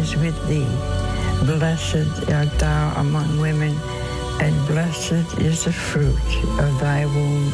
is with thee. Blessed art thou among women, and blessed is the fruit of thy womb,